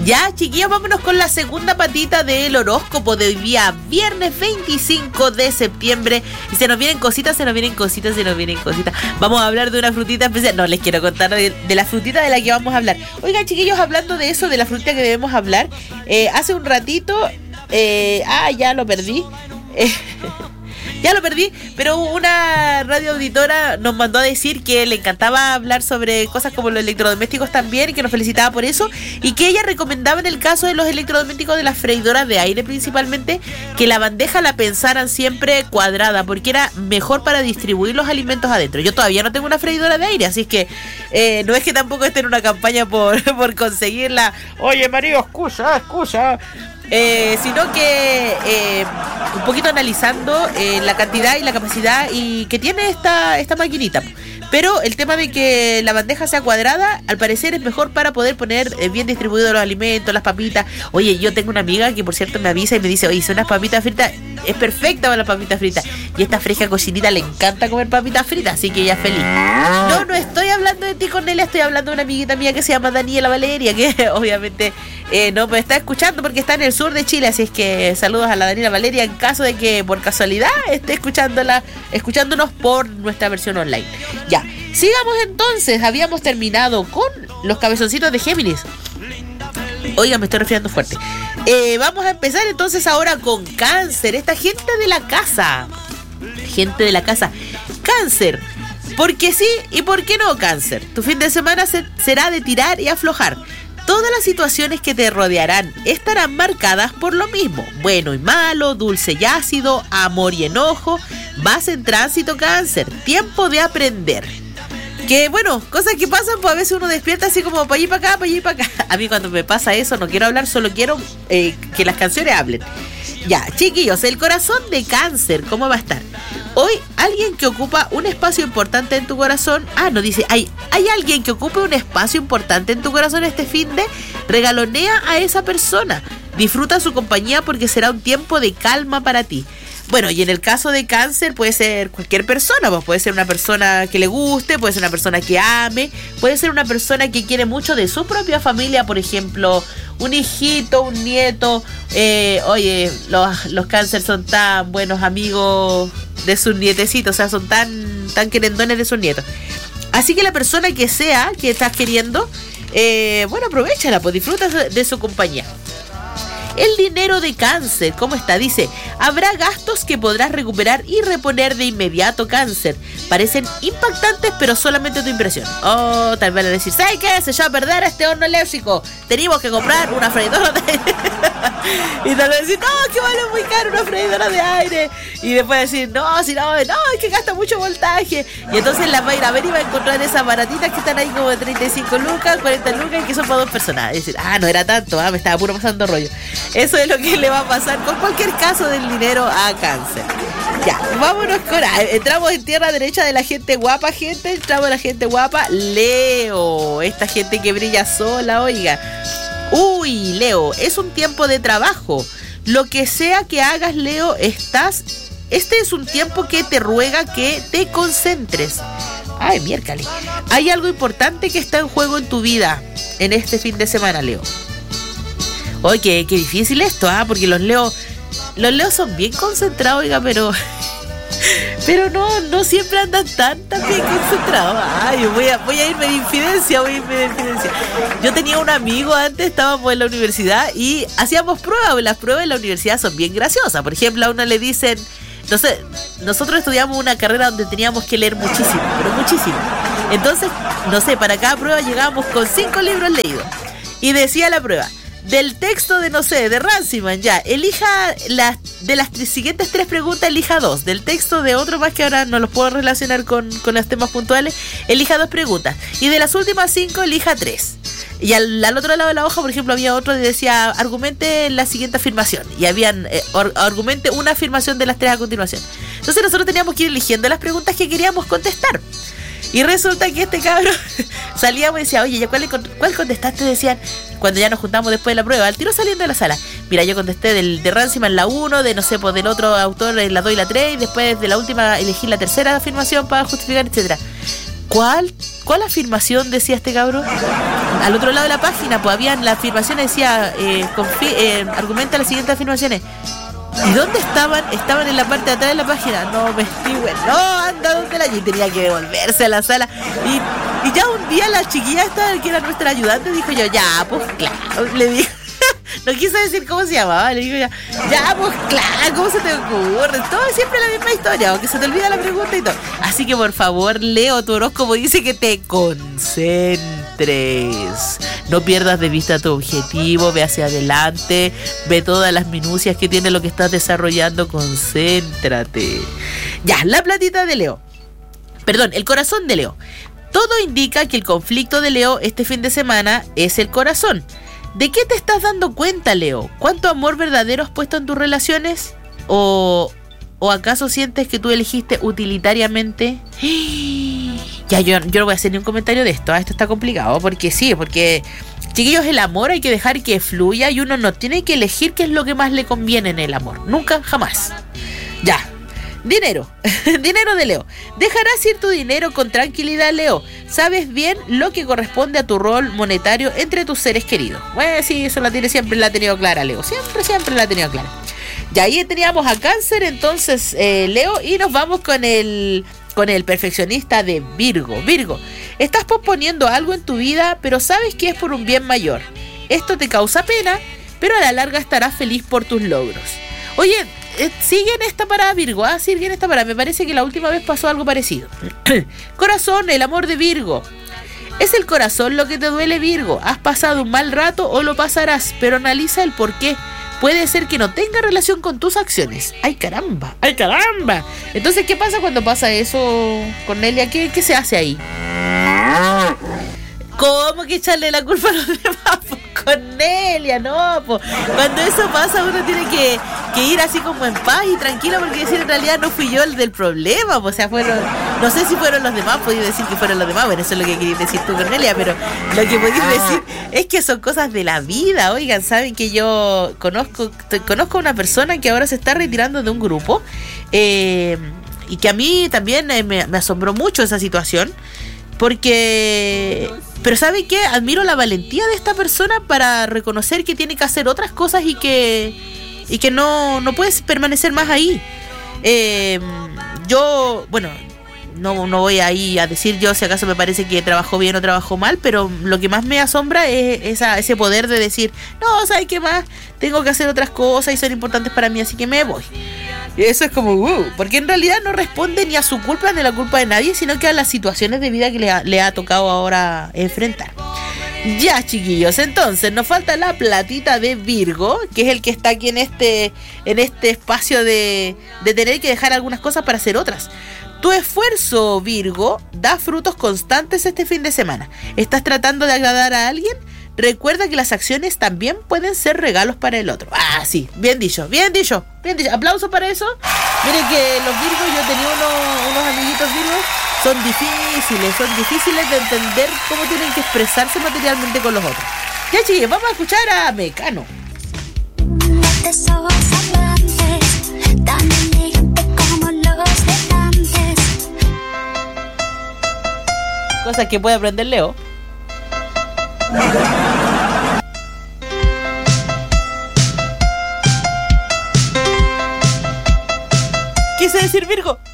Ya, chiquillos, vámonos con la segunda patita del horóscopo de hoy día, viernes 25 de septiembre. Y se nos vienen cositas. Vamos a hablar de una frutita especial. No, les quiero contar de la frutita de la que vamos a hablar. Oigan, chiquillos, hablando de eso, de la frutita que debemos hablar, hace un ratito, ya lo perdí. Ya lo perdí, pero una radio auditora nos mandó a decir que le encantaba hablar sobre cosas como los electrodomésticos también y que nos felicitaba por eso, y que ella recomendaba en el caso de los electrodomésticos de las freidoras de aire principalmente, que la bandeja la pensaran siempre cuadrada, porque era mejor para distribuir los alimentos adentro. Yo todavía no tengo una freidora de aire, así es que no es que tampoco esté en una campaña por conseguirla. Oye, marido, excusa. Sino que un poquito analizando la cantidad y la capacidad y que tiene esta maquinita. Pero el tema de que la bandeja sea cuadrada, al parecer es mejor para poder poner bien distribuidos los alimentos, las papitas. Oye, yo tengo una amiga que por cierto me avisa y me dice, oye, son unas papitas fritas, es perfecta para las papitas fritas. Y esta fresca cochinita le encanta comer papitas fritas, así que ella es feliz. No estoy hablando de ti, Cornelia, estoy hablando de una amiguita mía que se llama Daniela Valeria, que obviamente no me está escuchando porque está en el sur de Chile, así es que saludos a la Daniela Valeria en caso de que por casualidad esté escuchándonos por nuestra versión online. Ya, sigamos entonces, habíamos terminado con los cabezoncitos de Géminis. Oiga, me estoy resfriando fuerte. Vamos a empezar entonces ahora con Cáncer, esta gente de la casa. Cáncer, porque sí y por qué no, Cáncer. Tu fin de semana será de tirar y aflojar. Todas las situaciones que te rodearán estarán marcadas por lo mismo. Bueno y malo, dulce y ácido, amor y enojo. Vas en tránsito, Cáncer. Tiempo de aprender. Que bueno, cosas que pasan, pues a veces uno despierta así como para allí para acá. A mí cuando me pasa eso no quiero hablar, solo quiero que las canciones hablen. Ya, chiquillos, el corazón de Cáncer, ¿cómo va a estar? Hoy, alguien que ocupa un espacio importante en tu corazón, dice, hay alguien que ocupe un espacio importante en tu corazón este fin de, regalonea a esa persona. Disfruta su compañía porque será un tiempo de calma para ti. Bueno, y en el caso de Cáncer puede ser cualquier persona, pues puede ser una persona que le guste, puede ser una persona que ame, puede ser una persona que quiere mucho de su propia familia, por ejemplo, un hijito, un nieto. Oye, los Cáncer son tan buenos amigos de sus nietecitos, o sea, son tan querendones de sus nietos. Así que la persona que sea que estás queriendo, aprovéchala, pues disfruta de su compañía. El dinero de Cáncer, ¿cómo está? Dice, habrá gastos que podrás recuperar y reponer de inmediato, Cáncer. Parecen impactantes, pero solamente tu impresión. Tal vez van a decir, ¿sabes qué? Se echó a perder este horno eléctrico. Teníamos que comprar una freidora de aire. Y tal vez decir, no, que vale muy caro una freidora de aire. Y después decir, no, es que gasta mucho voltaje. Y entonces las va a ir a ver y va a encontrar esas baratitas que están ahí como de 35 lucas, 40 lucas, que son para dos personas. Es decir, no era tanto, me estaba puro pasando rollo. Eso es lo que le va a pasar con cualquier caso del dinero a Cáncer. Ya, vámonos con... entramos en tierra derecha de la gente guapa, gente. Entramos en la gente guapa. Leo, esta gente que brilla sola, oiga. Uy, Leo, es un tiempo de trabajo. Lo que sea que hagas, Leo, este es un tiempo que te ruega que te concentres. Ay, miércoles. Hay algo importante que está en juego en tu vida en este fin de semana, Leo. Oye, qué difícil esto, porque los Leos son bien concentrados, oiga, pero no siempre andan tan bien concentrados. Voy a irme de infidencia. Yo tenía un amigo antes, estábamos en la universidad y hacíamos pruebas. Las pruebas en la universidad son bien graciosas. Por ejemplo, a una le dicen, no sé, nosotros estudiamos una carrera donde teníamos que leer muchísimo, pero muchísimo. Entonces, no sé, para cada prueba llegábamos con 5 libros leídos. Y decía la prueba, del texto de Ranciman, ya, elija de las siguientes 3 preguntas, elija 2. Del texto de otro más que ahora no los puedo relacionar con los temas puntuales, elija 2 preguntas. Y de las últimas 5, elija 3. Y al otro lado de la hoja, por ejemplo, había otro que decía, argumente la siguiente afirmación. Y habían, argumente una afirmación de las 3 a continuación. Entonces nosotros teníamos que ir eligiendo las preguntas que queríamos contestar. Y resulta que este cabrón salíamos y decía, oye, ¿cuál contestaste? Decían, cuando ya nos juntamos después de la prueba, al tiro saliendo de la sala. Mira, yo contesté de Ranciman la 1, del otro autor en la 2 y la 3, y después de la última elegí la tercera afirmación para justificar, etcétera. ¿Cuál afirmación decía este cabrón? al otro lado de la página, pues habían las afirmaciones, decía, argumenta las siguientes afirmaciones. ¿Y dónde estaban? Estaban en la parte de atrás de la página. No, me estoy bueno. No, anda donde y tenía que devolverse a la sala. Y ya un día la chiquilla esta, que era nuestra ayudante, dijo yo, ya, pues claro, le dijo. No quiso decir cómo se llamaba, le digo ya, pues claro, ¿cómo se te ocurre? Todo es siempre la misma historia, aunque se te olvida la pregunta y todo. Así que por favor, Leo, tu horóscopo dice que te concentres. No pierdas de vista tu objetivo, ve hacia adelante, ve todas las minucias que tiene lo que estás desarrollando, concéntrate. Ya, la platita de Leo. Perdón, el corazón de Leo. Todo indica que el conflicto de Leo este fin de semana es el corazón. ¿De qué te estás dando cuenta, Leo? ¿Cuánto amor verdadero has puesto en tus relaciones? ¿O acaso sientes que tú elegiste utilitariamente? Ya, yo no voy a hacer ni un comentario de esto. Esto está complicado, porque chiquillos, el amor hay que dejar que fluya y uno no tiene que elegir qué es lo que más le conviene en el amor. Nunca, jamás. Ya. Dinero. Dinero de Leo. Dejarás ir tu dinero con tranquilidad, Leo. Sabes bien lo que corresponde a tu rol monetario entre tus seres queridos. Bueno, sí, eso siempre la ha tenido clara, Leo. Siempre la ha tenido clara. Ya ahí teníamos a Cáncer, entonces, Leo, y nos vamos con el perfeccionista de Virgo. Virgo, estás posponiendo algo en tu vida, pero sabes que es por un bien mayor. Esto te causa pena, pero a la larga estarás feliz por tus logros. Oye, sigue en esta parada, Virgo, sigue en esta parada. Me parece que la última vez pasó algo parecido. Corazón, el amor de Virgo. ¿Es el corazón lo que te duele, Virgo? ¿Has pasado un mal rato o lo pasarás? Pero analiza el por qué. Puede ser que no tenga relación con tus acciones. ¡Ay, caramba! ¡Ay, caramba! Entonces, ¿qué pasa cuando pasa eso, Cornelia? ¿Qué se hace ahí? ¿Cómo que echarle la culpa a los demás? Pues, Cornelia, no, pues. Cuando eso pasa uno tiene que ir así como en paz y tranquilo, porque decir en realidad no fui yo el del problema, pues, o sea, no sé si fueron los demás, podéis decir que fueron los demás, bueno, eso es lo que querías decir tú, Cornelia, pero lo que podéis decir es que son cosas de la vida. Oigan, saben que yo conozco a una persona que ahora se está retirando de un grupo, y que a mí también me asombró mucho esa situación, pero ¿sabe qué? Admiro la valentía de esta persona para reconocer que tiene que hacer otras cosas y que no puedes permanecer más ahí. Yo, bueno, no voy ahí a decir yo si acaso me parece que trabajó bien o trabajó mal, pero lo que más me asombra es ese poder de decir, no, ¿sabes qué más? Tengo que hacer otras cosas y son importantes para mí, así que me voy. Y eso es como, porque en realidad no responde ni a su culpa ni a la culpa de nadie, sino que a las situaciones de vida que le ha tocado ahora enfrentar. Ya, chiquillos, entonces nos falta la platita de Virgo, que es el que está aquí en este espacio de tener que dejar algunas cosas para hacer otras. Tu esfuerzo, Virgo, da frutos constantes este fin de semana. ¿Estás tratando de agradar a alguien? Recuerda que las acciones también pueden ser regalos para el otro. Ah, sí, bien dicho. Aplauso para eso. Miren que los Virgos, yo tenía unos amiguitos Virgos, son difíciles de entender cómo tienen que expresarse materialmente con los otros. Ya, chicos, vamos a escuchar a Mecano. Cosas que puede aprender Leo. Quise decir Virgo.